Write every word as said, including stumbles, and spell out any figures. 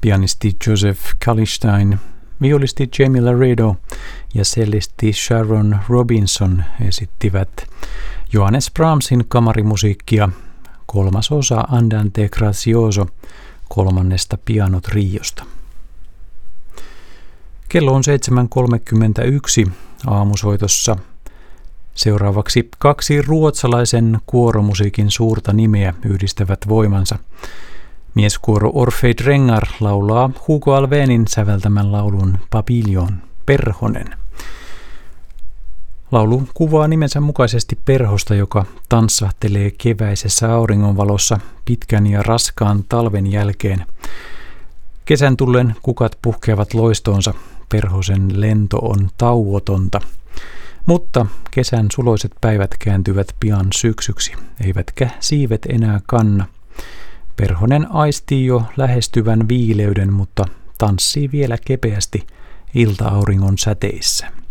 pianisti Joseph Kallistein, violisti Jamie Laredo ja cellisti Sharon Robinson esittivät Johannes Brahmsin kamarimusiikkia, kolmas osa Andante Grazioso kolmannesta pianotriosta. Kello on seitsemän kolmekymmentäyksi aamusoitossa. Seuraavaksi kaksi ruotsalaisen kuoromusiikin suurta nimeä yhdistävät voimansa. Mieskuoro Orfei Drengar laulaa Hugo Alfvénin säveltämän laulun Papillon, perhonen. Laulu kuvaa nimensä mukaisesti perhosta, joka tanssahtelee keväisessä auringonvalossa pitkän ja raskaan talven jälkeen. Kesän tullen kukat puhkeavat loistoonsa, perhosen lento on tauotonta. Mutta kesän suloiset päivät kääntyvät pian syksyksi, eivätkä siivet enää kanna. Perhonen aistii jo lähestyvän viileyden, mutta tanssii vielä kepeästi ilta-auringon säteissä.